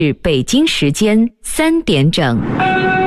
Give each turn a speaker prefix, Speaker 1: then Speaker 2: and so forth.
Speaker 1: 是北京时间3点整。